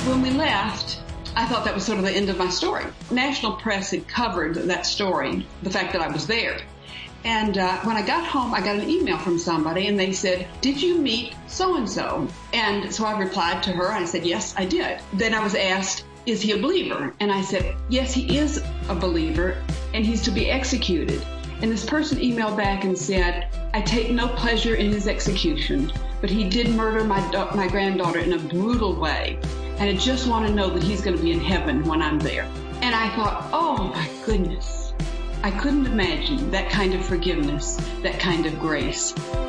When we left, I thought that was sort of the end of my story. National press had covered that story, the fact that I was there. And when I got home, I got an email from somebody, and they said, "Did you meet so-and-so?" And so I replied to her, and I said, "Yes, I did." Then I was asked, "Is he a believer?" And I said, "Yes, he is a believer, and he's to be executed." And this person emailed back and said, "I take no pleasure in his execution, but he did murder my granddaughter in a brutal way. And I just want to know that he's going to be in heaven when I'm there." And I thought, oh my goodness, I couldn't imagine that kind of forgiveness, that kind of grace.